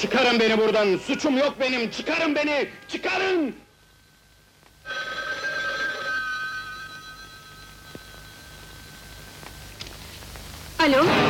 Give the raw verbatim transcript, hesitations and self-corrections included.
Çıkarın beni buradan, suçum yok benim, çıkarın beni, çıkarın! Alo?